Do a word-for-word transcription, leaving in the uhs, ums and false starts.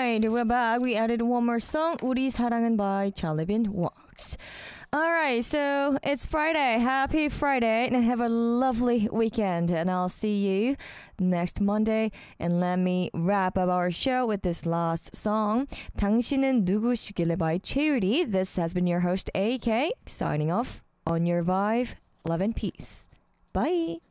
right, we're back. We added one more song, 우리 사랑은 by Charlie Bin Walks. All right, so it's Friday. Happy Friday, and have a lovely weekend. And I'll see you next Monday. And let me wrap up our show with this last song, 당신은 누구시길래 by 최유리. This has been your host A K, signing off on your vibe. Love and peace. Bye.